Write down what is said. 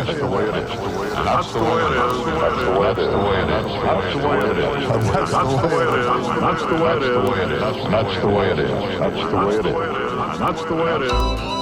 That's the way it is. That's the way it is. That's the way it is. That's the way it is. That's the way it is. That's the way it is. That's the way it is. That's the way it is. That's the way it is. That's the way it is.